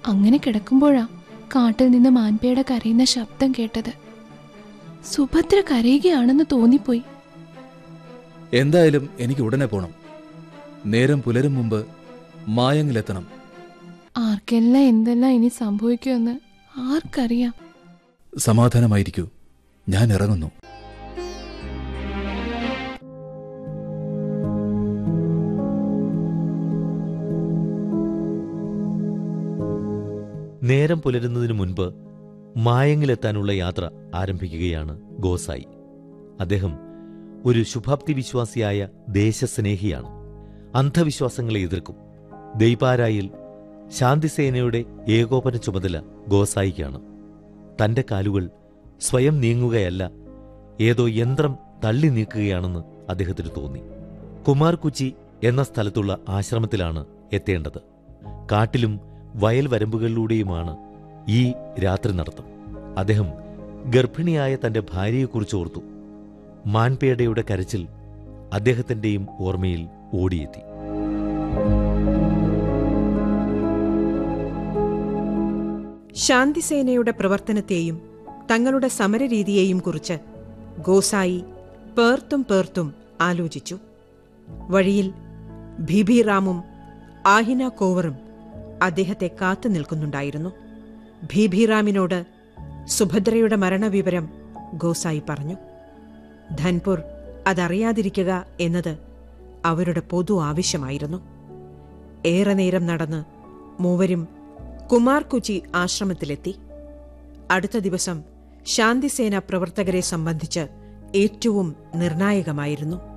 അങ്ങനെ കിടക്കുമ്പോഴാ കാട്ടിൽ നിന്ന് മാൻപേട കരയുന്ന ശബ്ദം കേട്ടത്. സുഭദ്ര കരയുകയാണെന്ന് തോന്നിപ്പോയി. എന്തായാലും എനിക്ക് ഉടനെ പോണം. നേരം പുലരും മുമ്പ് മായങ്ങിലെത്തണം. ആർക്കെല്ലാം എന്തെല്ലാം ഇനി സംഭവിക്കുമെന്ന് ആർക്കറിയാം. സമാധാനമായിരിക്കൂ, ഞാൻ ഇറങ്ങുന്നു. നേരം പുലരുന്നതിനു മുൻപ് മായങ്ങിലെത്താനുള്ള യാത്ര ആരംഭിക്കുകയാണ് ഗോസായി. അദ്ദേഹം ഒരു ശുഭാപ്തി വിശ്വാസിയായ ദേശസ്നേഹിയാണ്. അന്ധവിശ്വാസങ്ങളെ എതിർക്കും. ദൈപാരായിൽ ശാന്തിസേനയുടെ ഏകോപന ചുമതല ഗോസായിക്കാണ്. തന്റെ കാലുകൾ സ്വയം നീങ്ങുകയല്ല, ഏതോ യന്ത്രം തള്ളി നീക്കുകയാണെന്ന് അദ്ദേഹത്തിന് തോന്നി. കുമാർകുച്ചി എന്ന സ്ഥലത്തുള്ള ആശ്രമത്തിലാണ് എത്തേണ്ടത്. കാട്ടിലും വയൽ വരമ്പുകളിലൂടെയുമാണ് ഈ രാത്രി നടത്തം. അദ്ദേഹം ഗർഭിണിയായ തന്റെ ഭാര്യയെക്കുറിച്ച് ഓർത്തു. മാൻപേടയുടെ കരച്ചിൽ അദ്ദേഹത്തിന്റെയും ഓർമ്മയിൽ ഓടിയെത്തി. ശാന്തിസേനയുടെ പ്രവർത്തനത്തെയും തങ്ങളുടെ സമരരീതിയെയും കുറിച്ച് ഗോസായി പേർത്തും ആലോചിച്ചു. വഴിയിൽ ഭീഭീറാമും ആഹിന കോവറും അദ്ദേഹത്തെ കാത്തു നിൽക്കുന്നുണ്ടായിരുന്നു. ഭീഭീറാമിനോട് സുഭദ്രയുടെ മരണവിവരം ഗോസായി പറഞ്ഞു. ധൻപുർ അതറിയാതിരിക്കുക എന്നത് അവരുടെ പൊതു ആവശ്യമായിരുന്നു. ഏറെ നേരം നടന്ന് മൂവരും കുമാർകുച്ചി ആശ്രമത്തിലെത്തി. അടുത്ത ദിവസം ശാന്തിസേന പ്രവർത്തകരെ സംബന്ധിച്ച് ഏറ്റവും നിർണായകമായിരുന്നു.